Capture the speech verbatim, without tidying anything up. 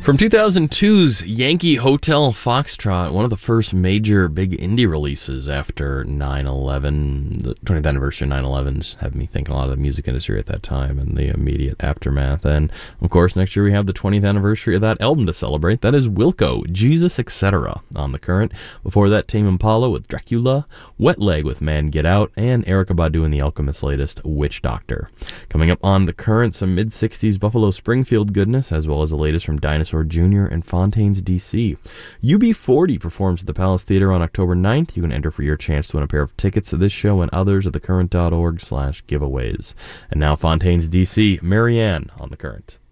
From two thousand two's Yankee Hotel Foxtrot, one of the first major big indie releases after nine eleven. The twentieth anniversary of nine eleven just had me thinking a lot of the music industry at that time and the immediate aftermath. And, of course, next year we have the twentieth anniversary of that album to celebrate. That is Wilco, Jesus, et cetera on The Current. Before that, Tame Impala with Dracula, Wet Leg with Man Get Out, and Erykah Badu and the Alchemist's latest, Witch Doctor. Coming up on The Current, some mid-sixties Buffalo Springfield goodness, as well as the latest from Dinosaur Junior and Fontaines D C. U B forty performs at the Palace Theater on October ninth. You can enter for your chance to win a pair of tickets to this show and others at thecurrent dot org slash giveaways. And now Fontaines D C, Marianne on The Current.